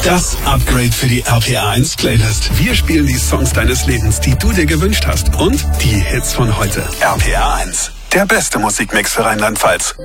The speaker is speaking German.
Das Upgrade für die RPA1 Playlist. Wir spielen die Songs deines Lebens, die du dir gewünscht hast. Und die Hits von heute. RPA1. Der beste Musikmix für Rheinland-Pfalz.